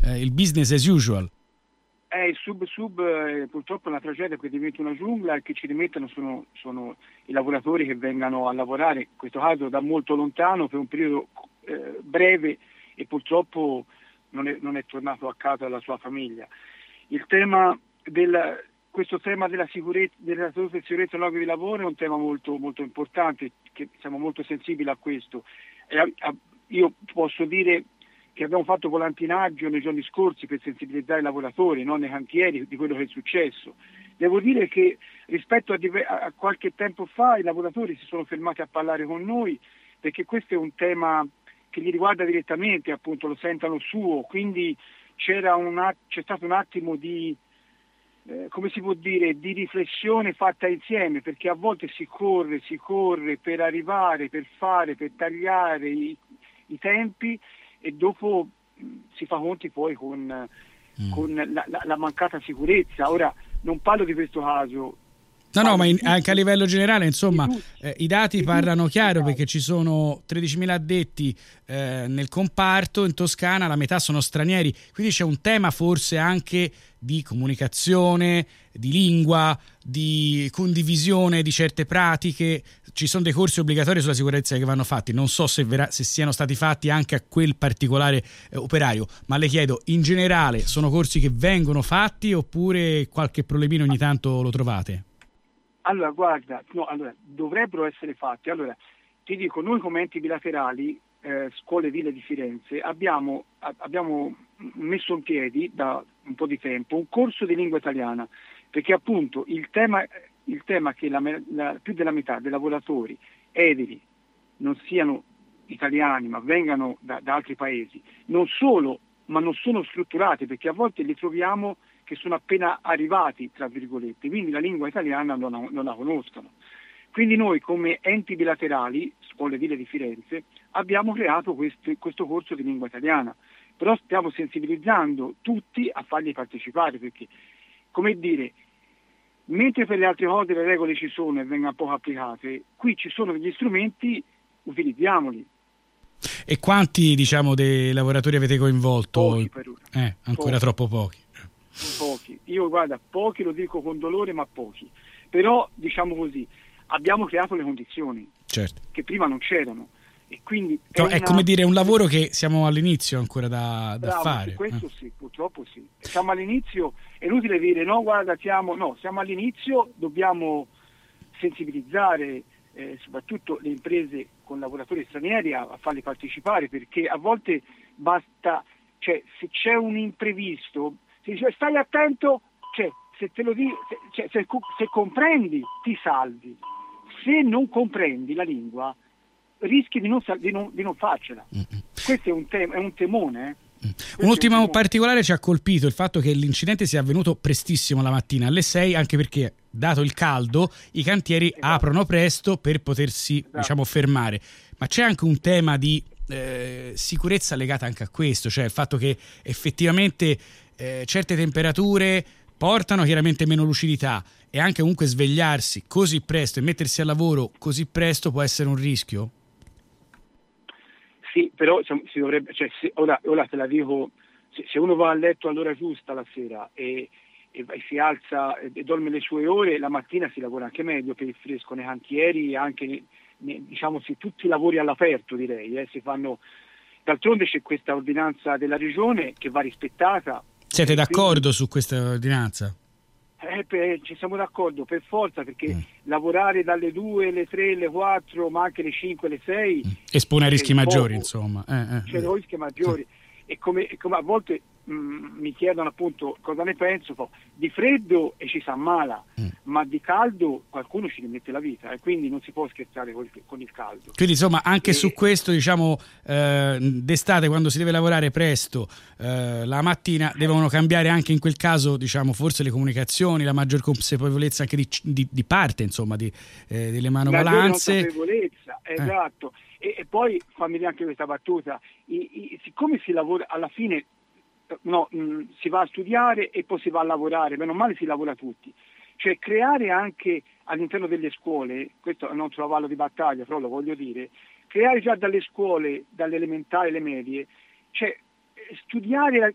il business as usual. Il sub purtroppo è una tragedia perché diventa una giungla e che ci rimettono sono i lavoratori che vengano a lavorare, in questo caso da molto lontano per un periodo breve e purtroppo non è tornato a casa alla sua famiglia. Questo tema della sicurezza, della salute e sicurezza nei luoghi di lavoro è un tema molto, molto importante, che siamo molto sensibili a questo. Io posso dire che abbiamo fatto volantinaggio nei giorni scorsi per sensibilizzare i lavoratori, nei cantieri, di quello che è successo. Devo dire che rispetto a qualche tempo fa i lavoratori si sono fermati a parlare con noi, perché questo è un tema che li riguarda direttamente, appunto lo sentono suo, quindi c'è stato un attimo di come si può dire, di riflessione fatta insieme, perché a volte si corre per arrivare, per tagliare i tempi, e dopo si fa conti poi con la mancata sicurezza. Ora non parlo di questo caso. No, ma anche a livello generale, insomma, i dati parlano chiaro, perché ci sono 13.000 addetti nel comparto, in Toscana la metà sono stranieri, quindi c'è un tema forse anche di comunicazione, di lingua, di condivisione di certe pratiche. Ci sono dei corsi obbligatori sulla sicurezza che vanno fatti, non so se siano stati fatti anche a quel particolare operaio, ma le chiedo, in generale sono corsi che vengono fatti oppure qualche problemino ogni tanto lo trovate? Allora, guarda, dovrebbero essere fatti. Allora, ti dico, noi come enti bilaterali, Scuole Ville di Firenze, abbiamo messo in piedi da un po' di tempo un corso di lingua italiana, perché appunto il tema che più della metà dei lavoratori edili non siano italiani, ma vengano da altri paesi, non solo, ma non sono strutturati, perché a volte li troviamo che sono appena arrivati, tra virgolette, quindi la lingua italiana non la conoscono. Quindi noi come enti bilaterali, Scuole Ville di Firenze, abbiamo creato questo corso di lingua italiana, però stiamo sensibilizzando tutti a farli partecipare, perché, come dire, mentre per le altre cose le regole ci sono e vengono poco applicate, qui ci sono degli strumenti, utilizziamoli. E quanti, dei lavoratori avete coinvolto? Pochi per ora. Ancora troppo pochi. Pochi. Io guarda, pochi, lo dico con dolore, ma pochi. Però, diciamo così, abbiamo creato le condizioni, certo, che prima non c'erano. E quindi è come dire, un lavoro che siamo all'inizio ancora da fare. Questo sì, purtroppo sì. Siamo all'inizio, è inutile dire siamo all'inizio, dobbiamo sensibilizzare soprattutto le imprese con lavoratori stranieri a farli partecipare, perché a volte basta, se c'è un imprevisto, si dice stai attento, se te lo dico, se comprendi ti salvi, se non comprendi la lingua rischi di non farcela. Questo è un temone. Un ultimo particolare ci ha colpito, il fatto che l'incidente sia avvenuto prestissimo la mattina alle 6, anche perché dato il caldo i cantieri aprono presto per potersi fermare, ma c'è anche un tema di sicurezza legata anche a questo, cioè il fatto che effettivamente certe temperature portano chiaramente meno lucidità, e anche comunque svegliarsi così presto e mettersi al lavoro così presto può essere un rischio? Sì, però si dovrebbe, ora te la dico, se uno va a letto all'ora giusta la sera e si alza e dorme le sue ore, la mattina si lavora anche meglio per il fresco nei cantieri, anche tutti i lavori all'aperto, direi, si fanno. D'altronde c'è questa ordinanza della regione che va rispettata. Siete d'accordo su questa ordinanza? Ci siamo d'accordo per forza, perché lavorare dalle 2, le 3, le 4, ma anche le 5, le 6 espone a rischi maggiori, insomma. C'è rischi maggiori. E come a volte mi chiedono appunto cosa ne penso, di freddo e ci si ammala, ma di caldo qualcuno ci rimette la vita, e quindi non si può scherzare con il caldo. Quindi insomma anche su questo d'estate, quando si deve lavorare presto la mattina, devono cambiare anche in quel caso forse le comunicazioni, la maggior consapevolezza anche di parte, insomma, delle manovalanze. Consapevolezza, esatto. E poi fammi dire anche questa battuta, siccome si lavora alla fine, si va a studiare e poi si va a lavorare, meno male si lavora tutti, cioè creare anche all'interno delle scuole, questo non è un cavallo di battaglia, però lo voglio dire, creare già dalle scuole, dalle elementari alle medie, studiare